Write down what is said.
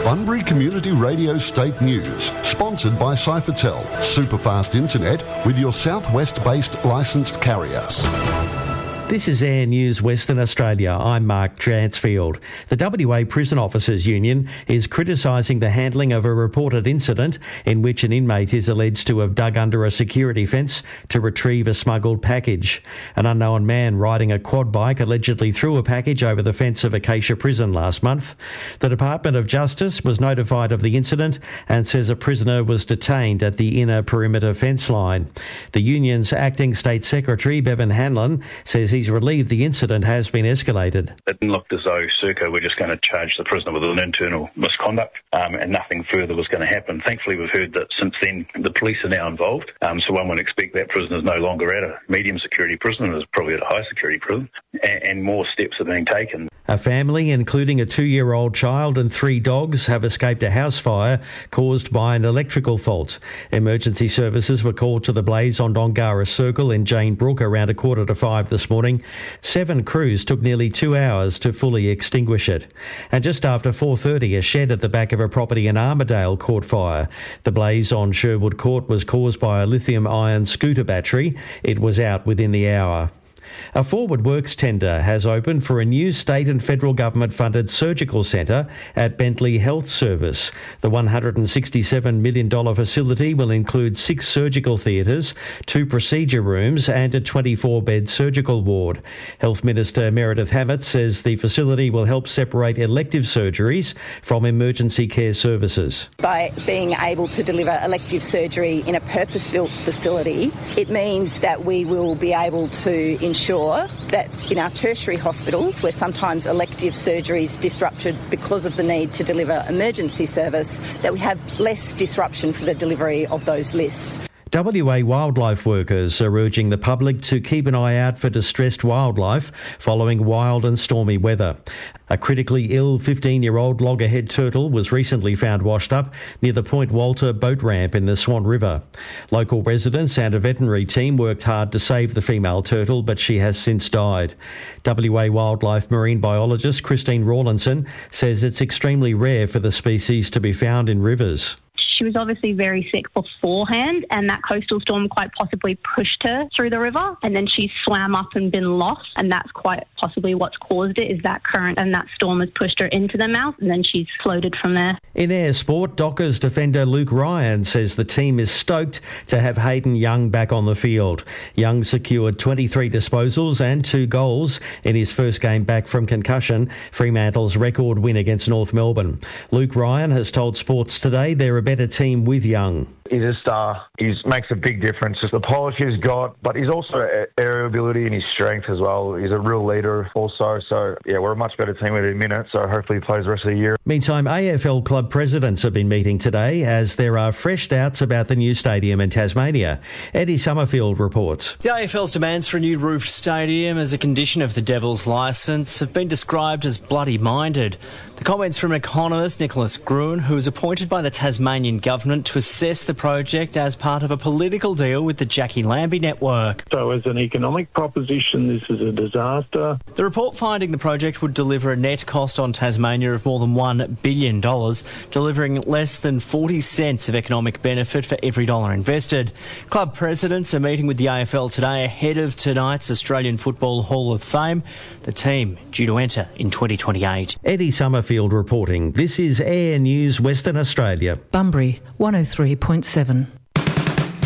Bunbury Community Radio State News, sponsored by Cyphertel, superfast internet with your southwest-based licensed carrier. This is Air News Western Australia. I'm Mark Transfield. The WA Prison Officers Union is criticising the handling of a reported incident in which an inmate is alleged to have dug under a security fence to retrieve a smuggled package. An unknown man riding a quad bike allegedly threw a package over the fence of Acacia Prison last month. The Department of Justice was notified of the incident and says a prisoner was detained at the inner perimeter fence line. The union's acting State Secretary, Bevan Hanlon, says he's relieved the incident has been escalated. It looked as though Serco were just going to charge the prisoner with an internal misconduct and nothing further was going to happen. Thankfully, we've heard that since then the police are now involved, so one would expect that prisoner is no longer at a medium security prison and is probably at a high security prison, and more steps are being taken. A family, including a 2-year-old child and 3 dogs, have escaped a house fire caused by an electrical fault. Emergency services were called to the blaze on Dongara Circle in Jane Brook around 4:45 this morning. 7 crews took nearly 2 hours to fully extinguish it. And just after 4:30, a shed at the back of a property in Armidale caught fire. The blaze on Sherwood Court was caused by a lithium-ion scooter battery. It was out within the hour. A Forward Works tender has opened for a new state and federal government-funded surgical centre at Bentley Health Service. The $167 million facility will include 6 surgical theatres, 2 procedure rooms and a 24-bed surgical ward. Health Minister Meredith Hammett says the facility will help separate elective surgeries from emergency care services. By being able to deliver elective surgery in a purpose-built facility, it means that we will be able to ensure that in our tertiary hospitals, where sometimes elective surgery is disrupted because of the need to deliver emergency service, that we have less disruption for the delivery of those lists. WA wildlife workers are urging the public to keep an eye out for distressed wildlife following wild and stormy weather. A critically ill 15-year-old loggerhead turtle was recently found washed up near the Point Walter boat ramp in the Swan River. Local residents and a veterinary team worked hard to save the female turtle, but she has since died. WA wildlife marine biologist Christine Rawlinson says it's extremely rare for the species to be found in rivers. She was obviously very sick beforehand, and that coastal storm quite possibly pushed her through the river, and then she swam up and been lost, and that's quite possibly what's caused it, is that current, and that storm has pushed her into the mouth, and then she's floated from there. In air sport, Dockers defender Luke Ryan says the team is stoked to have Hayden Young back on the field. Young secured 23 disposals and 2 goals in his first game back from concussion, Fremantle's record win against North Melbourne. Luke Ryan has told Sports Today they're a better team with Young. He's a star. He makes a big difference. Just the polish he's got, but he's also aerial ability and his strength as well. He's a real leader also. So, yeah, we're a much better team with him in it. So hopefully he plays the rest of the year. Meantime, AFL club presidents have been meeting today as there are fresh doubts about the new stadium in Tasmania. Eddie Summerfield reports. The AFL's demands for a new roofed stadium as a condition of the Devils' licence have been described as bloody-minded. The comments from economist Nicholas Gruen, who was appointed by the Tasmanian government to assess the project as part of a political deal with the Jackie Lambie network. So as an economic proposition, this is a disaster. The report finding the project would deliver a net cost on Tasmania of more than $1 billion, delivering less than 40 cents of economic benefit for every dollar invested. Club presidents are meeting with the AFL today ahead of tonight's Australian Football Hall of Fame, the team due to enter in 2028. Eddie Summerfield reporting. This is Air News Western Australia. Bunbury 103.7.